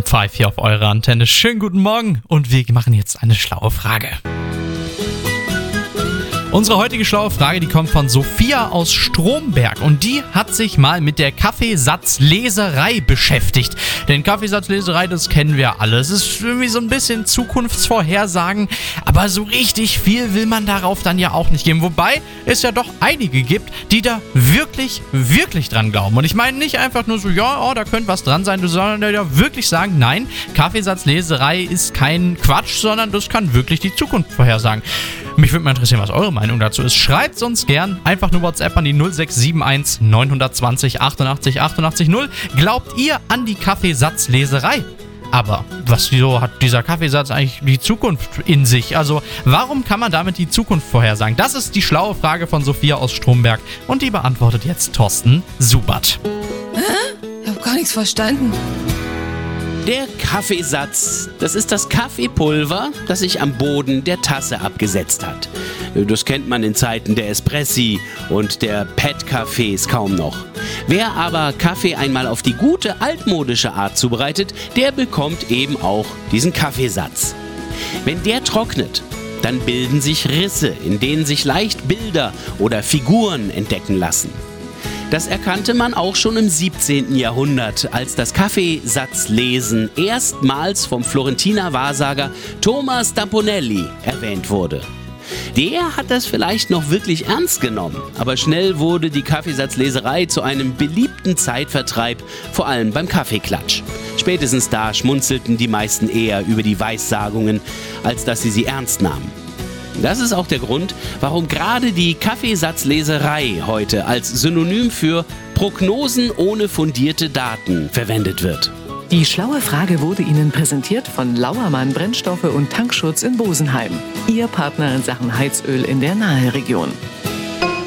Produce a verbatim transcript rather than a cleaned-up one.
Top fünf hier auf eurer Antenne. Schönen guten Morgen und wir machen jetzt eine schlaue Frage. Unsere heutige schlaue Frage, die kommt von Sophia aus Stromberg und die hat sich mal mit der Kaffeesatzleserei beschäftigt. Denn Kaffeesatzleserei, das kennen wir alle. Es ist irgendwie so ein bisschen Zukunftsvorhersagen, aber so richtig viel will man darauf dann ja auch nicht geben. Wobei es ja doch einige gibt, die da wirklich, wirklich dran glauben. Und ich meine nicht einfach nur so, ja, oh, da könnte was dran sein, sondern die ja wirklich sagen, nein, Kaffeesatzleserei ist kein Quatsch, sondern das kann wirklich die Zukunft vorhersagen. Mich würde mal interessieren, was eure Meinung dazu ist. Schreibt uns gern einfach nur WhatsApp an die null sechs sieben eins neun zwei null achtundachtzig achtundachtzig null. Glaubt ihr an die Kaffeesatzleserei? Aber was wieso hat dieser Kaffeesatz eigentlich die Zukunft in sich? Also warum kann man damit die Zukunft vorhersagen? Das ist die schlaue Frage von Sophia aus Stromberg und die beantwortet jetzt Thorsten Subert. Hä? Ich hab gar nichts verstanden. Der Kaffeesatz, das ist das Kaffeepulver, das sich am Boden der Tasse abgesetzt hat. Das kennt man in Zeiten der Espressi und der Pet-Cafés kaum noch. Wer aber Kaffee einmal auf die gute altmodische Art zubereitet, der bekommt eben auch diesen Kaffeesatz. Wenn der trocknet, dann bilden sich Risse, in denen sich leicht Bilder oder Figuren entdecken lassen. Das erkannte man auch schon im siebzehnten Jahrhundert, als das Kaffeesatzlesen erstmals vom Florentiner Wahrsager Thomas da Ponelli erwähnt wurde. Der hat das vielleicht noch wirklich ernst genommen, aber schnell wurde die Kaffeesatzleserei zu einem beliebten Zeitvertreib, vor allem beim Kaffeeklatsch. Spätestens da schmunzelten die meisten eher über die Weissagungen, als dass sie sie ernst nahmen. Das ist auch der Grund, warum gerade die Kaffeesatzleserei heute als Synonym für Prognosen ohne fundierte Daten verwendet wird. Die schlaue Frage wurde Ihnen präsentiert von Lauermann Brennstoffe und Tankschutz in Bosenheim. Ihr Partner in Sachen Heizöl in der Nahe Region.